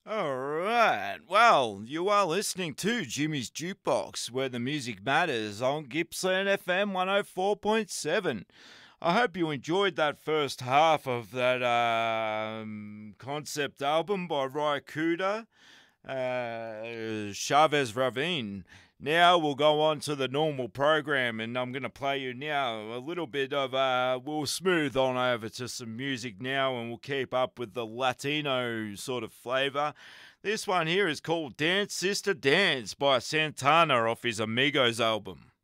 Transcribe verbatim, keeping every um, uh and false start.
All right. Well, you are listening to Jimmy's Jukebox, where the music matters on Gippsland F M one oh four point seven. I hope you enjoyed that first half of that um, concept album by Ry Cooder, uh, Chavez Ravine. Now we'll go on to the normal program, and I'm going to play you now a little bit of. Uh, we'll smooth on over to some music now, and we'll keep up with the Latino sort of flavour. This one here is called Dance Sister Dance by Santana off his Amigos album.